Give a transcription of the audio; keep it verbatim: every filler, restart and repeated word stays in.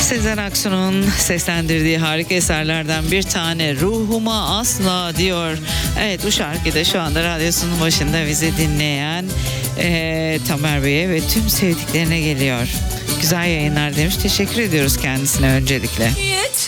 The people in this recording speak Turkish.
Sezen Aksu'nun seslendirdiği harika eserlerden bir tane, Ruhuma Asla diyor. Evet, bu şarkı da şu anda radyosunun başında bizi dinleyen e, Tamer Bey'e ve tüm sevdiklerine geliyor. Güzel yayınlar demiş. Teşekkür ediyoruz kendisine öncelikle.